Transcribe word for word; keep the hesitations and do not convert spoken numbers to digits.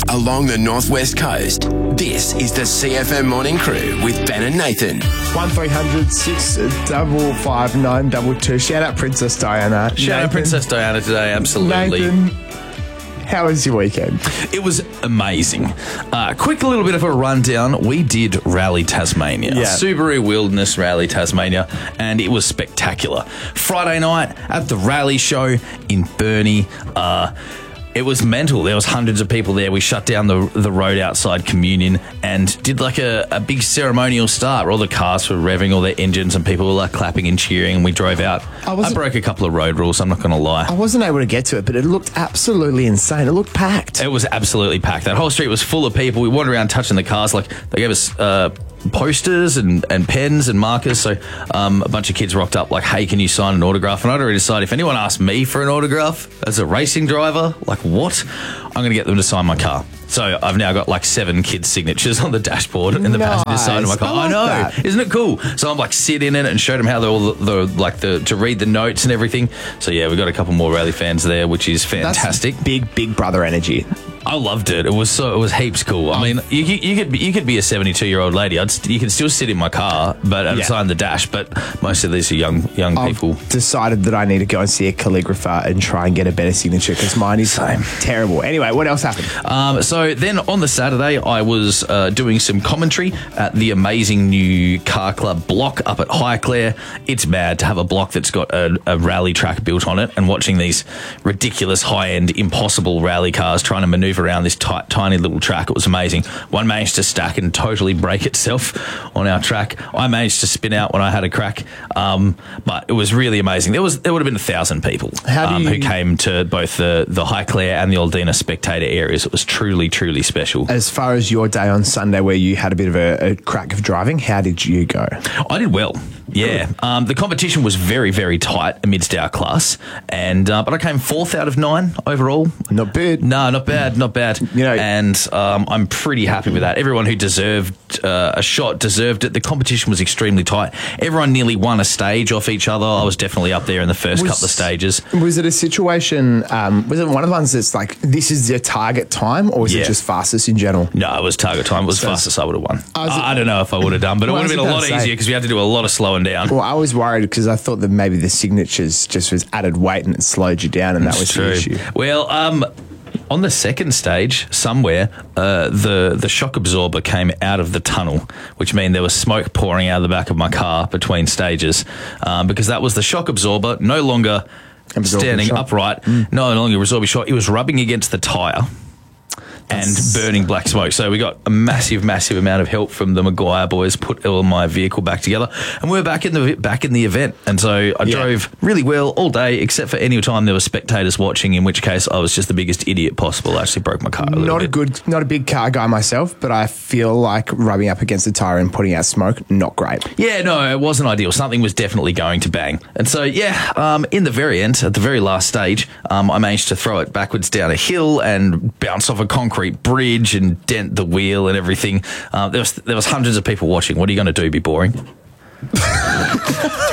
along the northwest coast. This is the C F M Morning Crew with Ben and Nathan. one three hundred six five five nine two two. Shout out Princess Diana. Shout out Nathan, Princess Diana today, absolutely. Nathan, how was your weekend? It was amazing. Uh, quick little bit of a rundown. We did Rally Tasmania, Yeah. Subaru Wilderness Rally Tasmania, and it was spectacular. Friday night at the rally show in Burnie. Uh, It was mental. There was hundreds of people there. We shut down the the road outside Communion and did like a, a big ceremonial start where all the cars were revving all their engines and people were like clapping and cheering, and we drove out. I I, wasn't- broke a couple of road rules, I'm not going to lie. I wasn't able to get to it, but it looked absolutely insane. It looked packed. It was absolutely packed. That whole street was full of people. We wandered around touching the cars. Like, they gave us uh, posters and, and pens and markers. So um, a bunch of kids rocked up like, hey, can you sign an autograph? And I'd already decided if anyone asked me for an autograph as a racing driver, like, what? I'm going to get them to sign my car. So I've now got like seven kids' signatures on the dashboard and the passenger side of my car. I like I know, that. isn't it cool? So I'm like sit in it and showed them how they're all the, the like the to read the notes and everything. So yeah, we got a couple more rally fans there, which is That's fantastic. big, big brother energy. I loved it. It was so. It was heaps cool. I mean, you, you could be, you could be a seventy-two year old lady. I'd, st- you can still sit in my car, but outside Yeah. the dash. But most of these are young young people. I've decided that I need to go and see a calligrapher and try and get a better signature because mine is Same. terrible. Anyway, what else happened? Um, so then on the Saturday, I was uh, doing some commentary at the amazing new car club block up at Highclere. It's mad to have a block that's got a, a rally track built on it, and watching these ridiculous high-end, impossible rally cars trying to manoeuvre around this tight, tiny little track. It was amazing. One managed to stack and totally break itself on our track. I managed to spin out when I had a crack, um, but it was really amazing. There was there would have been a thousand people How do um, who you- came to both the, the Highclere and the Aldina spectator areas. It was truly, truly special. As far as your day on Sunday where you had a bit of a, a crack of driving, how did you go? I did well. Yeah, um, the competition was very, very tight amidst our class, and uh, but I came fourth out of nine overall. Not bad. No, not bad, not bad. You know- and um, I'm pretty happy with that. Everyone who deserved uh, a shot deserved it. The competition was extremely tight. Everyone nearly won a stage off each other. I was definitely up there in the first Was- couple of stages. Was it a situation, um, was it one of the ones that's like, this is your target time, or was Yeah. it just fastest in general? No, it was target time. It was So- fastest I would have won. I was- I, I don't know if I would have done, but it Well, would have I been a was lot about to say- easier because we had to do a lot of slowing down. Well, I was worried because I thought that maybe the signatures just was added weight and it slowed you down, and that was the issue. Well, um, on the second stage, somewhere, uh, the the shock absorber came out of the tunnel, which meant there was smoke pouring out of the back of my car between stages, um, because that was the shock absorber no longer Absorbing standing shock. upright, no longer absorbing shock. It was rubbing against the tyre and That's- burning black smoke. So we got a massive, massive amount of help from the Maguire boys, put all my vehicle back together, and we we're back in the back in the event. And so I Yeah. drove really well all day, except for any time there were spectators watching, in which case I was just the biggest idiot possible. I actually broke my car a little Not bit. a good, not a big car guy myself, but I feel like rubbing up against the tyre and putting out smoke, not great. Yeah, no, it wasn't ideal. Something was definitely going to bang. And so, yeah, um, in the very end, at the very last stage, um, I managed to throw it backwards down a hill and bounce off a concrete bridge and dent the wheel and everything. Uh, there was there was hundreds of people watching. What are you going to do? Be boring?